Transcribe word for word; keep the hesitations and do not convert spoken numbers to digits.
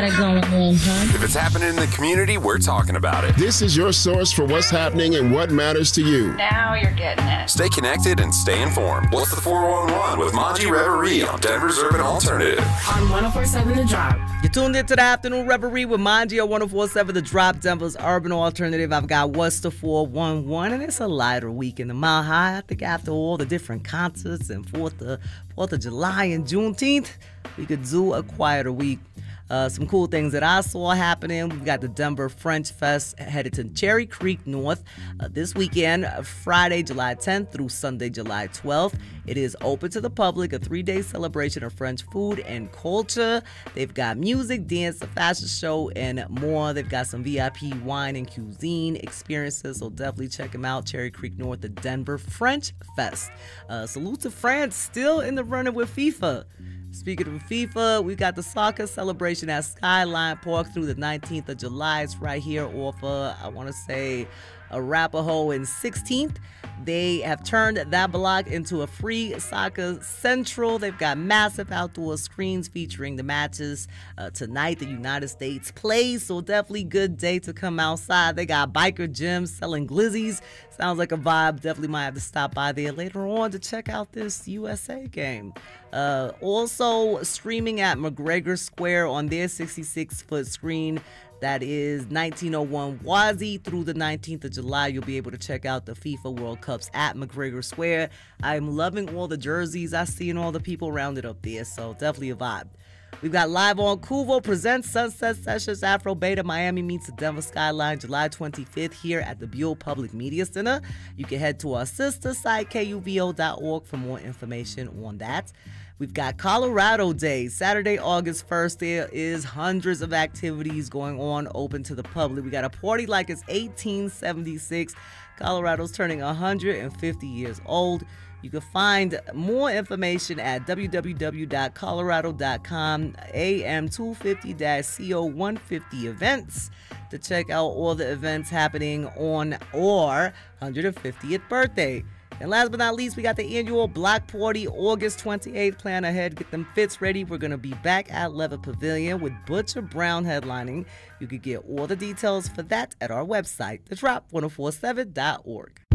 that going on, huh? If it's happening in the community, we're talking about it. This is your source for what's happening and what matters to you. Now you're getting it. Stay connected and stay informed. What's the four one one with Manji Reverie on Denver's Urban Alternative? On one oh four point seven The Drop. You tuned into the Afternoon Reverie with Manji on one oh four point seven The Drop, Denver's Urban Alternative. I've got What's the four one one, and it's a lighter week in the Mile High. I think after all the different concerts and fourth of, fourth of July and Juneteenth, we could do a quieter week. Uh, some cool things that I saw happening. We've got the Denver French Fest headed to Cherry Creek North uh, this weekend, uh, Friday, July tenth through Sunday, July twelfth. It is open to the public, a three-day celebration of French food and culture. They've got music, dance, a fashion show, and more. They've got some V I P wine and cuisine experiences, so definitely check them out. Cherry Creek North, the Denver French Fest. Uh, salute to France, still in the running with FIFA. Speaking of FIFA, we got the soccer celebration at Skyline Park through the nineteenth of July. It's right here off, uh, I want to say, Arapahoe and sixteenth. They have turned that block into a free soccer central. They've got massive outdoor screens featuring the matches. Uh, tonight, the United States plays, so definitely good day to come outside. They got biker gyms selling glizzies. Sounds like a vibe. Definitely might have to stop by there later on to check out this U S A game. Uh, also streaming at McGregor Square on their sixty-six foot screen. That is nineteen oh one Wazi through the nineteenth of July. You'll be able to check out the FIFA World Cups at McGregor Square. I'm loving all the jerseys I see and all the people rounded up there, so definitely a vibe. We've got Live on Kuvo presents Sunset Sessions Afro Beta Miami meets the Denver Skyline July twenty-fifth here at the Buell Public Media Center. You can head to our sister site, K U V O dot org, for more information on that. We've got Colorado Day, Saturday, August first. There is hundreds of activities going on, open to the public. We got a party like it's eighteen seventy-six. Colorado's turning one hundred fifty years old. You can find more information at w w w dot colorado dot com, A M two fifty C O one fifty events, to check out all the events happening on or one hundred fiftieth birthday. And last but not least, we got the annual Block Party, August twenty-eighth. Plan ahead, get them fits ready. We're going to be back at Levitt Pavilion with Butcher Brown headlining. You can get all the details for that at our website, the drop one oh four seven dot org.